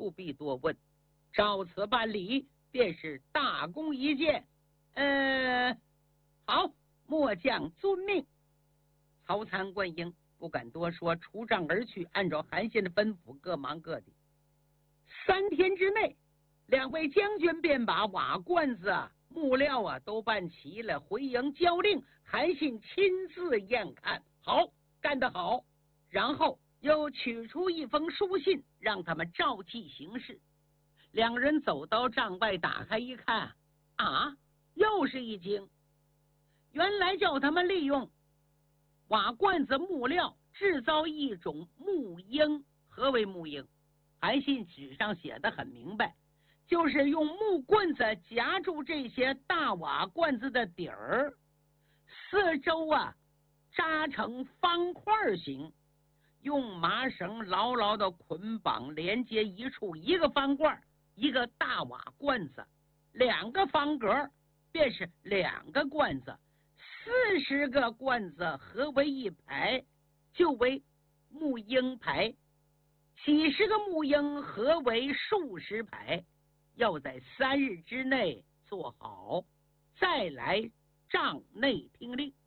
不必多问，照此办理，便是大功一件。好，末将遵命。曹参、灌婴不敢多说，出帐而去，按照韩信的吩咐，各忙各的。3天之内，2位将军便把瓦罐子木料都办齐了，回营交令。韩信亲自验看，好，干得好。然后又取出一封书信，让他们照记行事。2人走到帐外，打开一看，又是一惊。原来叫他们利用瓦罐子木料制造一种木鹰。何为木鹰？韩信纸上写的很明白，就是用木棍子夹住这些大瓦罐子的底儿，四周扎成方块形，用麻绳牢牢的捆绑连接一处，一个方块，一个大瓦罐子，2个方格便是2个罐子，40个罐子合为一排，就为木鹰排。几十个木鹰合为数十排，要在3日之内做好，再来帐内听令。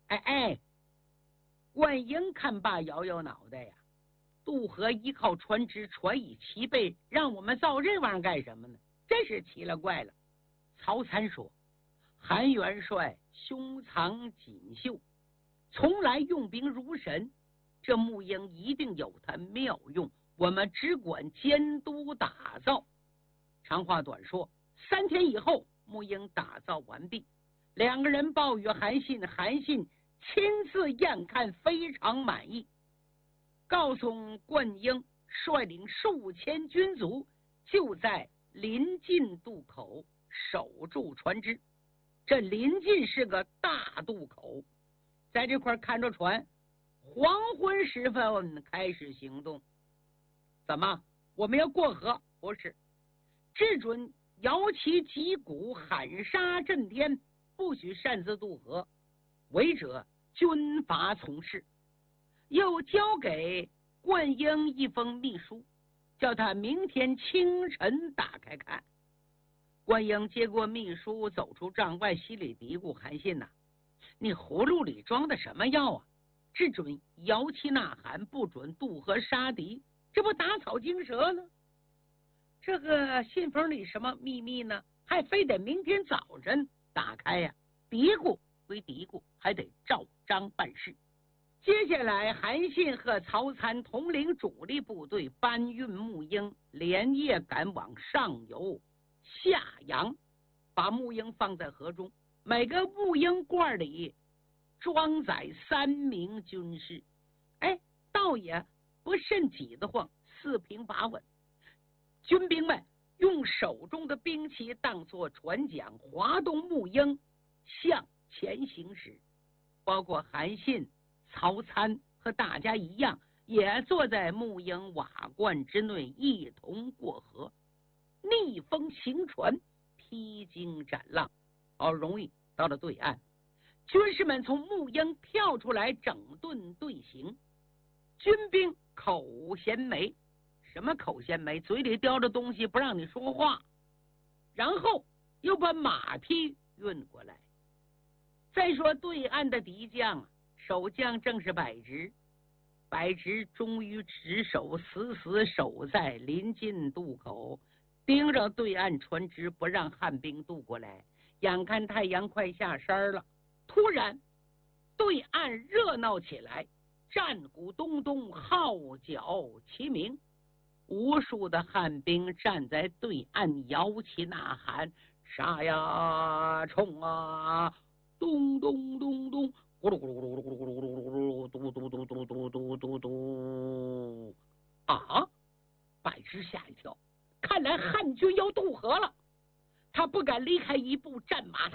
灌婴看罢摇摇脑袋呀，渡河依靠船只，船已齐备，让我们造这玩意儿干什么呢？真是奇了怪了。曹参说，韩元帅胸藏锦绣，从来用兵如神，这木鹰一定有它妙用，我们只管监督打造。长话短说，3天以后，木鹰打造完毕。2个人报与韩信，韩信亲自验看，非常满意，告诉灌婴率领数千军卒就在临近渡口守住船只。这临近是个大渡口，在这块看着船，黄昏时分开始行动。怎么？我们要过河？不是，只准摇旗击鼓，喊杀震天，不许擅自渡河，违者军法从事。又交给灌婴一封密书，叫他明天清晨打开看。灌婴接过密书，走出帐外，心里嘀咕：韩信呐，你葫芦里装的什么药啊？只准摇旗呐喊，不准渡河杀敌，这不打草惊蛇呢？这个信封里什么秘密呢？还非得明天早晨打开呀？嘀咕归嘀咕，还得照章办事。接下来，韩信和曹参统领主力部队搬运木鹰，连夜赶往上游下阳，把木鹰放在河中，每个木鹰罐里装载3名军士。倒也不甚挤得慌，四平八稳。军兵们用手中的兵器当作船桨，划动木鹰向前行驶。包括韩信、曹参和大家一样，也坐在木鹰瓦罐之内，一同过河，逆风行船，披荆斩浪，好容易到了对岸。军士们从木鹰跳出来，整顿队形。军兵口衔枚，什么口衔枚？嘴里叼着东西不让你说话。然后又把马匹运过来。再说对岸的敌将，守将正是柏直。柏直终于只手死死守在临近渡口，盯着对岸船只，不让汉兵渡过来。眼看太阳快下山了，突然对岸热闹起来，战鼓咚咚，号角齐鸣，无数的汉兵站在对岸摇旗呐喊，杀呀冲啊，咚咚咚咚，咕噜咕噜咕噜咕噜咕噜咕噜咕噜嘟嘟嘟嘟嘟嘟嘟嘟。柏直吓一跳，看来汉军要渡河了。他不敢离开一步，战马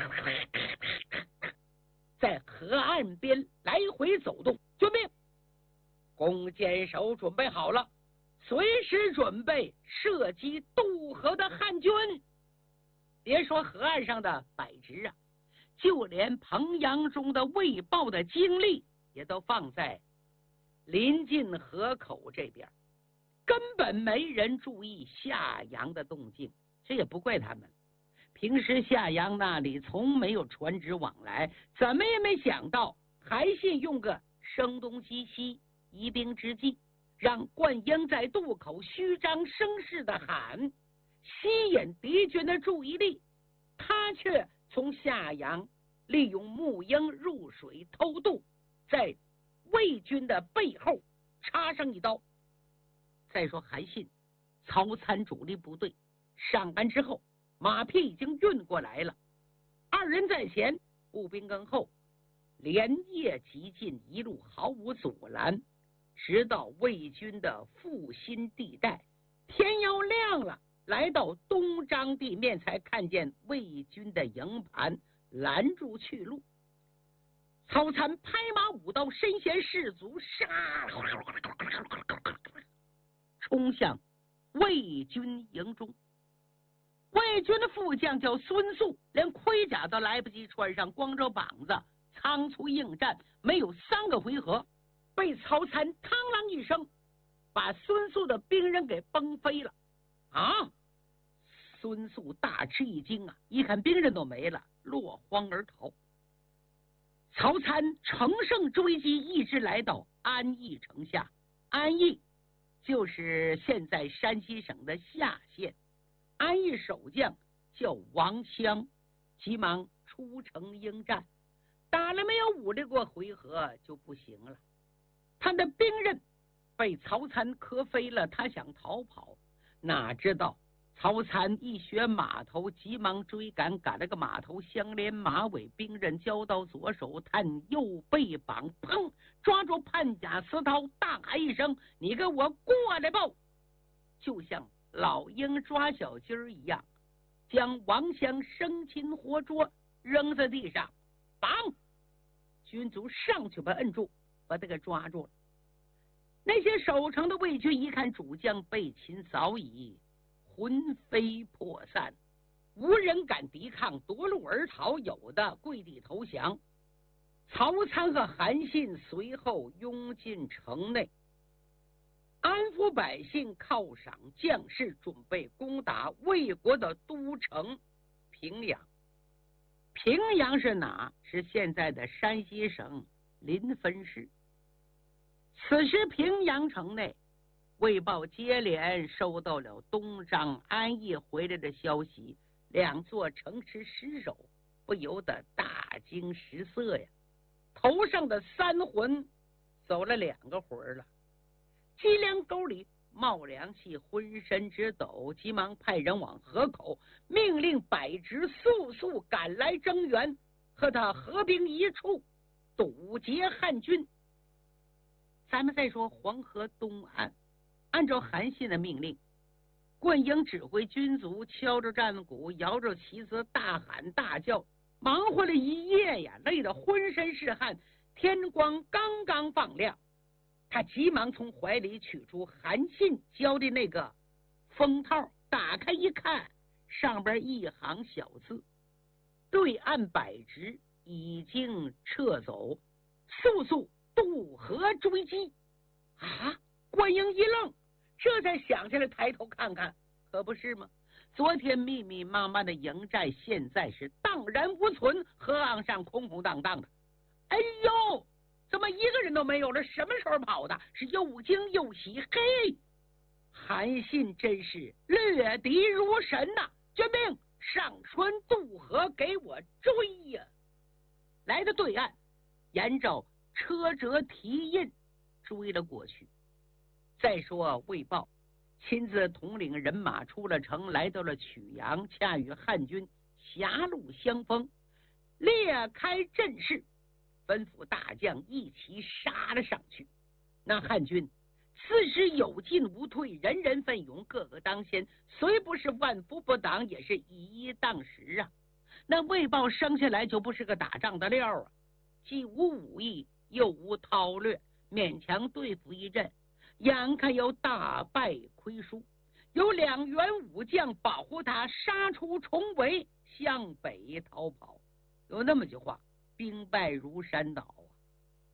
在河岸边来回走动。军兵，弓箭手准备好了，随时准备射击渡河的汉军。别说河岸上的柏直啊，就连彭阳中的魏豹的精力也都放在临近河口这边。 根本没人注意夏阳的动静，这也不怪他们。平时夏阳那里从没有船只往来，怎么也没想到韩信用个声东击西、疑兵之计，让灌婴在渡口虚张声势的喊，吸引敌军的注意力。他却从夏阳利用木鹰入水偷渡，在魏军的背后插上一刀。再说韩信、曹参主力部队上岸之后，马匹已经运过来了，二人在前，步兵跟后，连夜急进，一路毫无阻拦，直到魏军的腹心地带。天要亮了，来到东张地面，才看见魏军的营盘拦住去路。曹参拍马舞刀，身先士卒，杀冲向魏军营中。魏军的副将叫孙肃，连盔甲都来不及穿上，光着膀子仓促应战，没有3个回合，被曹参嘡啷一声把孙肃的兵刃给崩飞了。孙肃大吃一惊啊！一看兵刃都没了，落荒而逃。曹参乘胜追击，一直来到安邑城下。安邑就是现在山西省的夏县。安邑守将叫王襄，急忙出城应战，打了没有5、6个回合就不行了。他的兵刃被曹参磕飞了，他想逃跑，哪知道曹参一学马头，急忙追赶，赶了个马头相连，马尾兵刃交到左手，探右背膀，砰，抓住判甲丝绦，大喊一声：“你给我过来报！”就像老鹰抓小鸡儿一样，将王襄生擒活捉，扔在地上，绑！军卒上去把摁住，把他给抓住了。那些守城的魏军一看主将被擒，早已魂飞魄散，无人敢抵抗，夺路而逃，有的跪地投降。曹参和韩信随后拥进城内，安抚百姓，犒赏将士，准备攻打魏国的都城平阳。平阳是哪？是现在的山西省临汾市。此时平阳城内，魏报接连收到了东张、安邑回来的消息，2座城池失守，不由得大惊失色呀。头上的3魂走了2个魂了。脊梁沟里冒凉气，浑身直抖，急忙派人往河口，命令百职速赶来增援，和他合兵一处，堵截汉军。咱们再说黄河东岸，按照韩信的命令，灌婴指挥军卒敲着战鼓，摇着旗子，大喊大叫，忙活了一夜呀，累得浑身是汗。天光刚刚放亮，他急忙从怀里取出韩信交的那个封套，打开一看，上边一行小字：对岸百职已经撤走，速渡河追击。灌婴一愣，这才想起来抬头看看，可不是吗？昨天密密麻麻的营寨，现在是荡然无存，河岸上空空荡荡的。哎呦，怎么一个人都没有了？什么时候跑的？是又惊又喜。嘿，韩信真是掠敌如神呐！军兵上船渡河，给我追呀！来到对岸，沿着车辙蹄印追了过去。再说魏豹亲自统领人马出了城，来到了曲阳，恰与汉军狭路相逢，列开阵势，吩咐大将一齐杀了上去。那汉军此时有进无退，人人奋勇，个个当先，虽不是万夫不挡，也是以一当十啊。那魏豹生下来就不是个打仗的料啊，既无武艺，又无韬略，勉强对付一阵，眼看要大败亏输，有2员武将保护他，杀出重围，向北逃跑。有那么句话，兵败如山倒啊。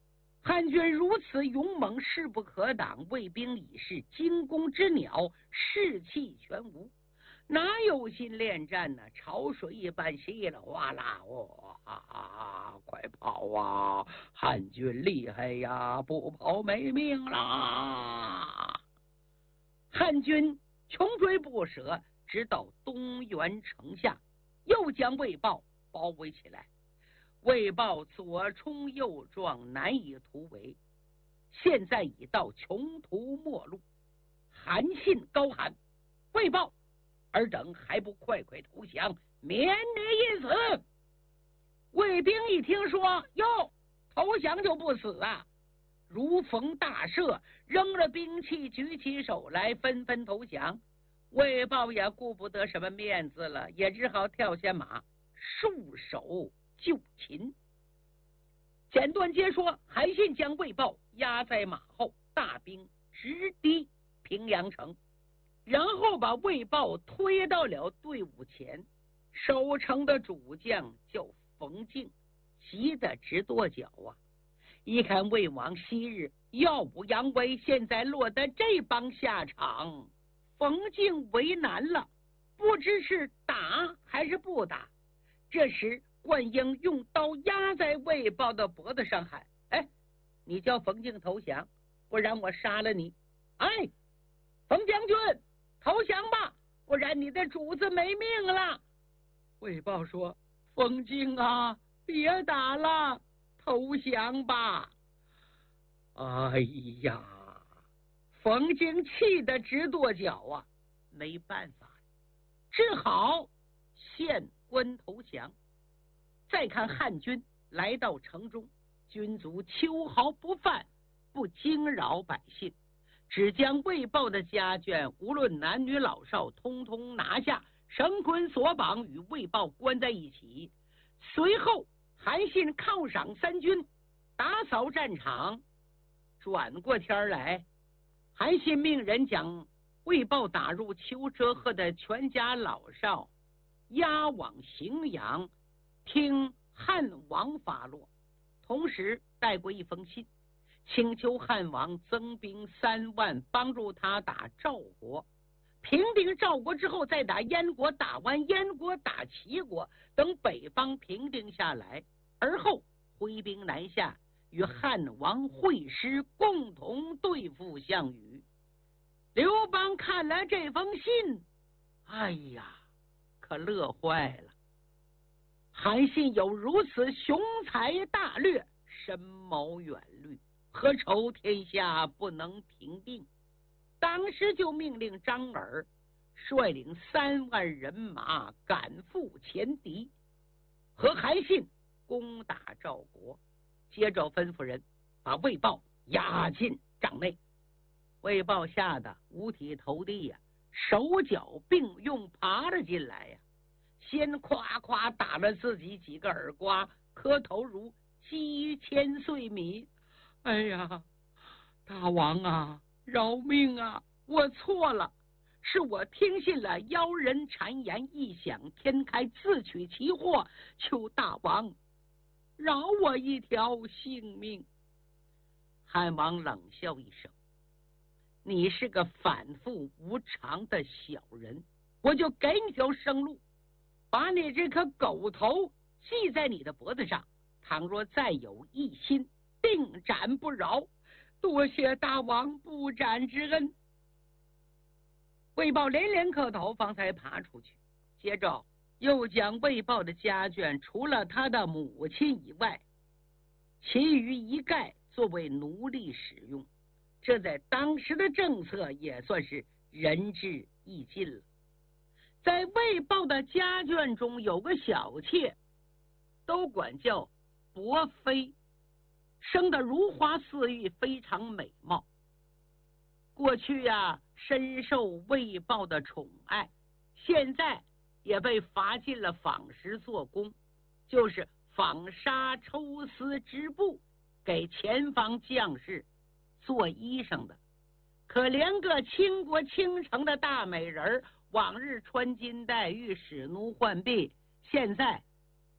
汉军如此勇猛，势不可挡，卫兵已是惊弓之鸟，士气全无，哪有心恋战呢？潮水一般稀里哗啦，哇，快跑啊！汉军厉害呀，不跑没命啦！汉军穷追不舍，直到东原城下，又将魏豹包围起来。魏豹左冲右撞，难以突围，现在已到穷途末路。韩信高喊：“魏豹，尔等还不快快投降，免你一死！”卫兵一听说，哟，投降就不死啊，如逢大赦，扔了兵器，举起手来，纷纷投降。魏豹也顾不得什么面子了，也只好跳下马，束手就擒。简短截说，韩信将魏豹压在马后，大兵直抵平阳城，然后把魏豹推到了队伍前。守城的主将叫冯敬，急得直跺脚啊！一看魏王昔日耀武扬威，现在落得这帮下场，冯敬为难了，不知是打还是不打。这时灌婴用刀压在魏豹的脖子上喊：“哎，你叫冯敬投降，不然我杀了你！哎，冯将军，投降吧，不然你的主子没命了！”魏豹说：“冯敬啊，别打了，投降吧！”哎呀，冯敬气得直跺脚啊，没办法，只好献官投降。再看汉军来到城中，军卒秋毫不犯，不惊扰百姓，只将魏豹的家眷无论男女老少通通拿下，绳捆索绑，与魏豹关在一起。随后韩信犒赏三军，打扫战场。转过天来，韩信命人将魏豹打入囚车后的全家老少押往荥阳，听汉王发落，同时带过一封信，请求汉王增兵3万，帮助他打赵国。平定赵国之后，再打燕国，打完燕国打齐国，等北方平定下来，而后挥兵南下，与汉王会师，共同对付项羽。刘邦看了这封信，哎呀，可乐坏了。韩信有如此雄才大略，深谋远虑，何愁天下不能平定？当时就命令张耳率领3万人马赶赴前敌，和韩信攻打赵国。接着吩咐人把魏豹押进帐内。魏豹吓得五体投地呀，手脚并用爬了进来呀，先夸夸打了自己几个耳刮，磕头如鸡千岁米。哎呀，大王啊，饶命啊，我错了，是我听信了妖人谗言，异想天开，自取其祸，求大王饶我一条性命。汉王冷笑一声：“你是个反复无常的小人，我就给你条生路，把你这颗狗头系在你的脖子上，倘若再有异心，定斩不饶。多谢大王不斩之恩。”魏豹连连磕头，方才爬出去。接着又将魏豹的家眷，除了他的母亲以外，其余一概作为奴隶使用。这在当时的政策也算是仁至义尽了。在魏豹的家眷中有个小妾，都管叫伯妃，生得如花似玉，非常美貌。过去呀，深受魏豹的宠爱，现在也被罚进了纺石做工，就是纺纱抽丝织布，给前方将士做衣裳的。可怜个倾国倾城的大美人，往日穿金戴玉，使奴浣婢，现在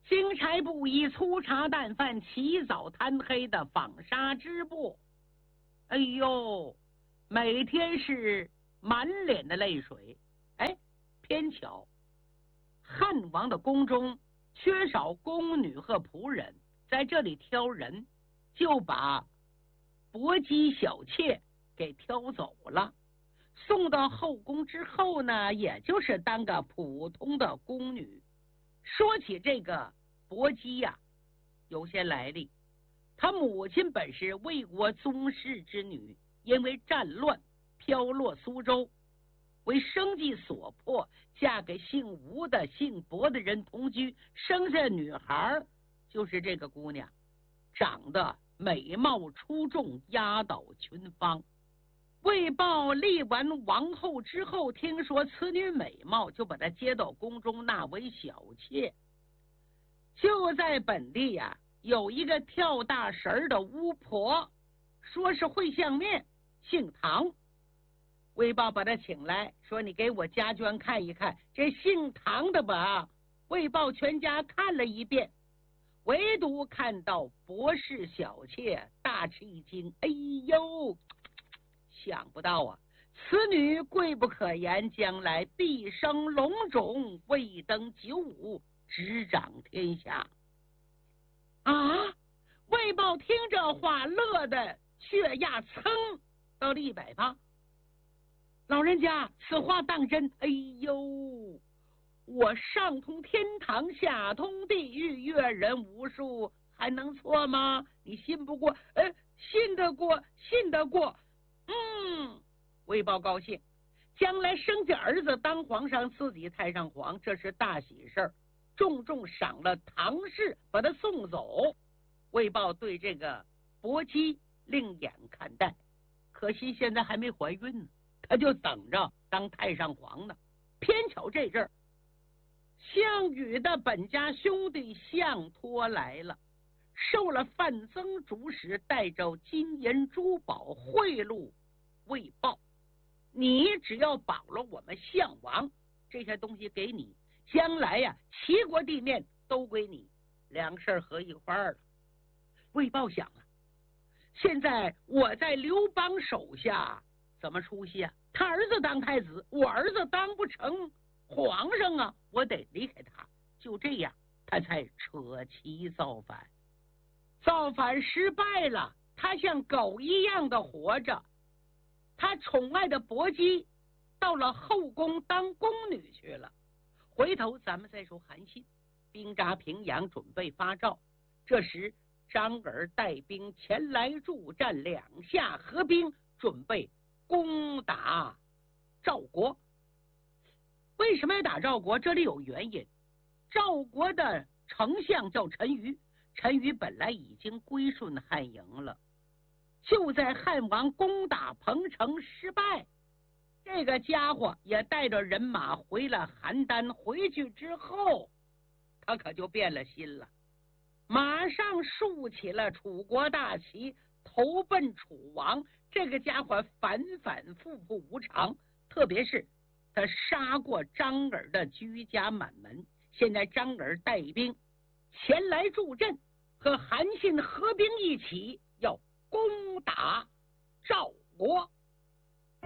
经差不以粗茶淡饭、起早贪黑的纺纱织布，哎呦，每天是满脸的泪水。哎，偏巧汉王的宫中缺少宫女和仆人，在这里挑人，就把薄姬小妾给挑走了。送到后宫之后呢，也就是当个普通的宫女。说起这个薄姬呀，有些来历。她母亲本是魏国宗室之女，因为战乱飘落苏州，为生计所迫，嫁给姓吴的姓薄的人同居，生下女孩就是这个姑娘，长得美貌出众，压倒群芳。魏豹立完王后之后，听说此女美貌，就把她接到宫中纳为小妾。就在本地呀，有一个跳大神的巫婆，说是会相面，姓唐。魏豹把他请来，说你给我家眷看一看，这姓唐的吧。魏豹全家看了一遍，唯独看到博士小妾，大吃一惊。哎呦，想不到啊，此女贵不可言，将来必生龙种，未登95，执掌天下。啊！魏豹听这话，乐得血压噌到了180。老人家，此话当真？哎呦，我上通天堂，下通地狱，阅人无数，还能错吗？你信不过？信得过，信得过。魏豹高兴，将来生下儿子当皇上，自己太上皇，这是大喜事儿。重重赏了唐氏，把他送走。魏豹对这个薄姬另眼看待，可惜现在还没怀孕呢，他就等着当太上皇呢。偏巧这阵儿，项羽的本家兄弟项托来了，受了范增主使，带着金银珠宝贿赂魏豹。你只要保了我们项王，这些东西给你，将来呀，齐国地面都归你，两事合一块儿了。魏豹想了，现在我在刘邦手下怎么出息啊？他儿子当太子，我儿子当不成皇上啊，我得离开他。就这样，他才扯旗造反。造反失败了，他像狗一样的活着。他宠爱的薄姬到了后宫当宫女去了。回头咱们再说韩信，兵扎平阳，准备发赵。这时张耳带兵前来助战，两下合兵，准备攻打赵国。为什么要打赵国？这里有原因。赵国的丞相叫陈馀，陈馀本来已经归顺汉营了，就在汉王攻打彭城失败，这个家伙也带着人马回了邯郸。回去之后，他可就变了心了，马上竖起了楚国大旗，投奔楚王。这个家伙反反复复无常，特别是他杀过张耳的居家满门。现在张耳带兵前来助阵，和韩信合兵一起，要攻打赵国。